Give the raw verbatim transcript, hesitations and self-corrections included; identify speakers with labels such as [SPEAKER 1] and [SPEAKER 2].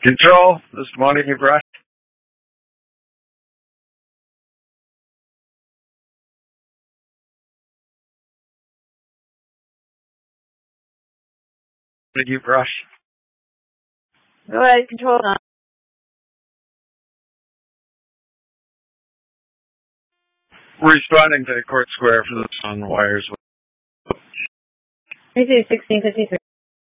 [SPEAKER 1] Control, this is Montague Brush. Montague Brush.
[SPEAKER 2] Go ahead, Control.
[SPEAKER 1] Responding to Court Square for the on wires.
[SPEAKER 2] three two sixteen fifty-three.